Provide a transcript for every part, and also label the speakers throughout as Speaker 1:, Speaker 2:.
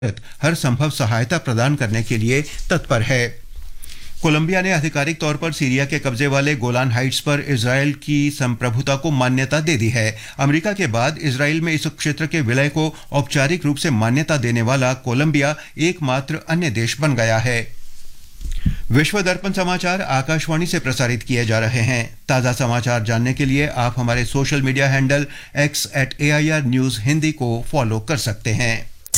Speaker 1: हर संभव सहायता प्रदान करने के लिए तत्पर है। कोलंबिया ने आधिकारिक तौर पर सीरिया के कब्जे वाले गोलान हाइट्स पर इजरायल की संप्रभुता को मान्यता दे दी है। अमेरिका के बाद इजरायल में इस क्षेत्र के विलय को औपचारिक रूप से मान्यता देने वाला कोलंबिया एकमात्र अन्य देश बन गया है। विश्व दर्पण समाचार आकाशवाणी से प्रसारित किए जा रहे हैं। ताजा समाचार जानने के लिए आप हमारे social media handle x@AIR News Hindi को फॉलो कर सकते हैं।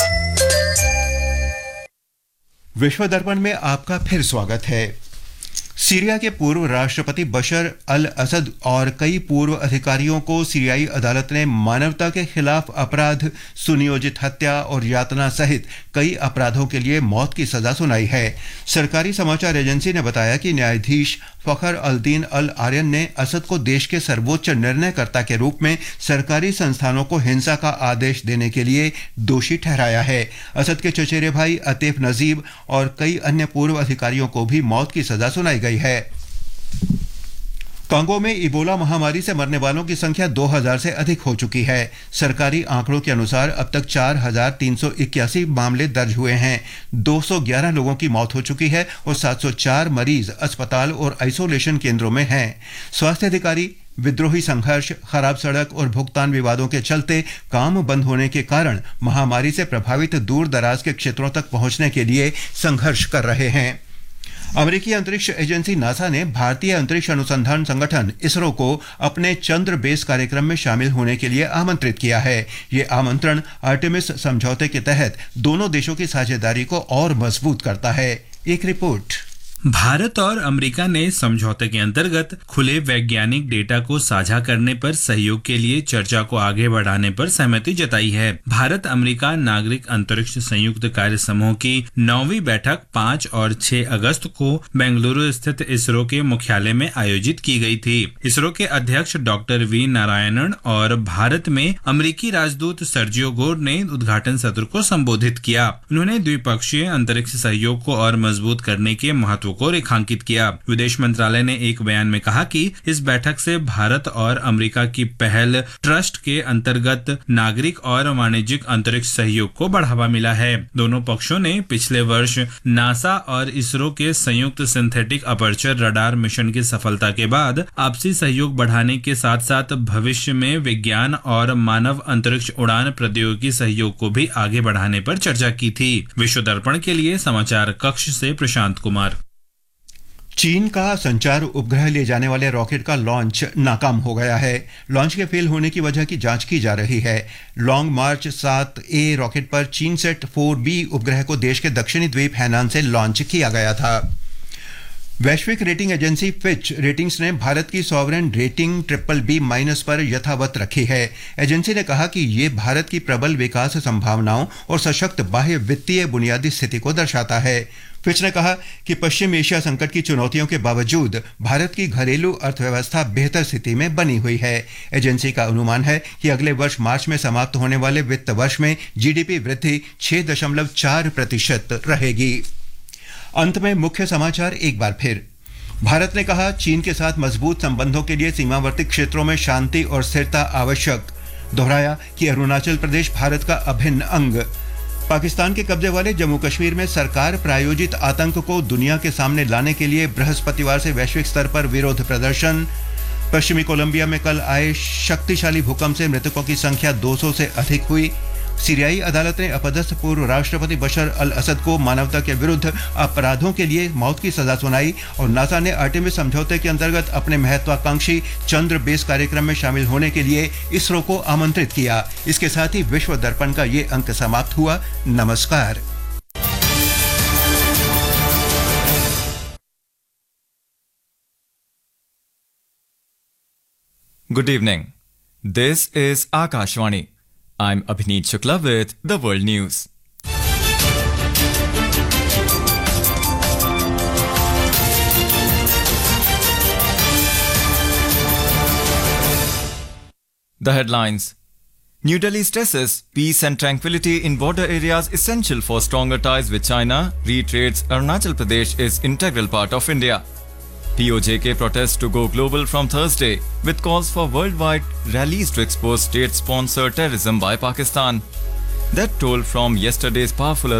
Speaker 1: विश्व दर्पण में आपका फिर स्वागत है। सीरिया के पूर्व राष्ट्रपति बशर अल असद और कई पूर्व अधिकारियों को सीरियाई अदालत ने मानवता के खिलाफ अपराध, सुनियोजित हत्या और यातना सहित कई अपराधों के लिए मौत की सजा सुनाई है। सरकारी समाचार एजेंसी ने बताया कि न्यायाधीश फखर अल-दीन अल आर्यन ने असद को देश के सर्वोच्च निर्णयकर्ता के रूप में सरकारी संस्थानों को हिंसा का आदेश देने के लिए दोषी ठहराया है। असद के चचेरे भाई अतीफ नजीब और कई अन्य पूर्व अधिकारियों को भी मौत की सजा सुनाई गई है। कांगो में इबोला महामारी से मरने वालों की संख्या 2000 से अधिक हो चुकी है। सरकारी आंकड़ों के अनुसार अब तक 4381 मामले दर्ज हुए हैं। 211 लोगों की मौत हो चुकी है और 704 मरीज अस्पताल और आइसोलेशन केंद्रों में हैं। स्वास्थ्य अधिकारी विद्रोही संघर्ष, खराब सड़क और भुगतान विवादों के चलते काम बंद होने के कारण महामारी से प्रभावित दूर दराज के क्षेत्रों तक पहुंचने के लिए संघर्ष कर रहे हैं। अमेरिकी अंतरिक्ष एजेंसी नासा ने भारतीय अंतरिक्ष अनुसंधान संगठन इसरो को अपने चंद्र बेस कार्यक्रम में शामिल होने के लिए आमंत्रित किया है। ये आमंत्रण आर्टेमिस समझौते के तहत दोनों देशों की साझेदारी को और मजबूत करता है। एक रिपोर्ट।
Speaker 2: भारत और अमेरिका ने समझौते के अंतर्गत खुले वैज्ञानिक डेटा को साझा करने पर सहयोग के लिए चर्चा को आगे बढ़ाने पर सहमति जताई है। भारत अमेरिका नागरिक अंतरिक्ष संयुक्त कार्य समूह की 9वीं बैठक 5 और 6 अगस्त को बेंगलुरु स्थित इसरो के मुख्यालय में आयोजित की गई थी। इसरो के अध्यक्ष डॉक्टर वी नारायणन और भारत में अमेरिकी राजदूत सर्जियो गोर ने उद्घाटन सत्र को संबोधित किया। उन्होंने द्विपक्षीय अंतरिक्ष सहयोग को और मजबूत करने के महत्व को रेखांकित किया। विदेश मंत्रालय ने एक बयान में कहा कि इस बैठक से भारत और अमेरिका की पहल ट्रस्ट के अंतर्गत नागरिक और वाणिज्यिक अंतरिक्ष सहयोग को बढ़ावा मिला है। दोनों पक्षों ने पिछले वर्ष नासा और इसरो के संयुक्त सिंथेटिक अपर्चर रडार मिशन की सफलता के बाद आपसी सहयोग बढ़ाने के साथ साथ भविष्य में विज्ञान और मानव अंतरिक्ष उड़ान प्रौद्योगिकी सहयोग को भी आगे बढ़ाने पर चर्चा की थी। विश्व दर्पण के लिए समाचार कक्ष से प्रशांत कुमार।
Speaker 1: चीन का संचार उपग्रह ले जाने वाले रॉकेट का लॉन्च नाकाम हो गया है। लॉन्च के फेल होने की वजह की जांच की जा रही है। लॉन्ग मार्च 7A रॉकेट पर चीनसेट 4B उपग्रह को देश के दक्षिणी द्वीप हैनान से लॉन्च किया गया था। वैश्विक रेटिंग एजेंसी फिच रेटिंग्स ने भारत की सॉवरेन रेटिंग BBB- पर यथावत रखी है। एजेंसी ने कहा कि ये भारत की प्रबल विकास संभावनाओं और सशक्त बाह्य वित्तीय बुनियादी स्थिति को दर्शाता है। फिच ने कहा कि पश्चिम एशिया संकट की चुनौतियों के बावजूद भारत की घरेलू अर्थव्यवस्था बेहतर स्थिति में बनी हुई है। एजेंसी का अनुमान है कि अगले वर्ष मार्च में समाप्त होने वाले वित्त वर्ष में जीडीपी वृद्धि 6.4% रहेगी। अंत में मुख्य समाचार एक बार फिर। भारत ने कहा चीन के साथ मजबूत संबंधों के लिए सीमावर्ती क्षेत्रों में शांति और स्थिरता आवश्यक। दोहराया कि अरुणाचल प्रदेश भारत का अभिन्न अंग। पाकिस्तान के कब्जे वाले जम्मू कश्मीर में सरकार प्रायोजित आतंक को दुनिया के सामने लाने के लिए बृहस्पतिवार से वैश्विक स्तर पर विरोध प्रदर्शन। पश्चिमी कोलंबिया में कल आए शक्तिशाली भूकंप से मृतकों की संख्या 200 से अधिक हुई। सीरियाई अदालत ने अपदस्थ पूर्व राष्ट्रपति बशर अल असद को मानवता के विरुद्ध अपराधों के लिए मौत की सजा सुनाई। और नासा ने आर्टेमिस समझौते के अंतर्गत अपने महत्वाकांक्षी चंद्र बेस कार्यक्रम में शामिल होने के लिए इसरो को आमंत्रित किया। इसके साथ ही विश्व दर्पण का ये अंक समाप्त हुआ। नमस्कार।
Speaker 3: Good evening. This is Akashvani. I'm Abhineet Shukla with the World News. The headlines. New Delhi stresses peace and tranquility in border areas essential for stronger ties with China, reiterates Arunachal Pradesh is integral part of India. POJK protests to go global from Thursday with calls for worldwide rallies to expose state-sponsored terrorism by Pakistan. That toll from yesterday's powerful